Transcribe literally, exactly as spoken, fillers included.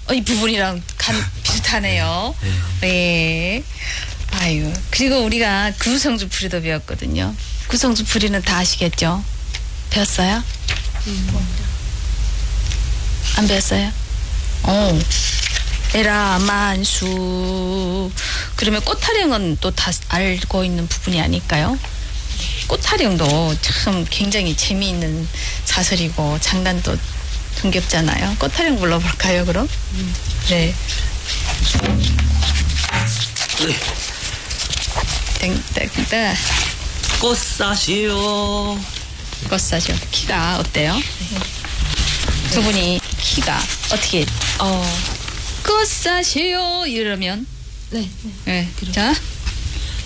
어, 이 부분이랑 간 비슷하네요. 네. 네. 아유. 그리고 우리가 구성주풀이도 배웠거든요. 구성주풀이는 다 아시겠죠? 배웠어요? 음. 안 배웠어요? 어. 에라 만수. 그러면 꽃타령은 또 다 알고 있는 부분이 아닐까요? 꽃타령도 참 굉장히 재미있는 사설이고 장단도 흥겹잖아요. 꽃타령 불러볼까요, 그럼? 음. 네. 땡땡땡. 꽃사시오. 꽃사시오. 키가 어때요? 네. 두 분이 키가 어떻게? 어. 꽃사시오 이러면. 네. 네. 네. 자.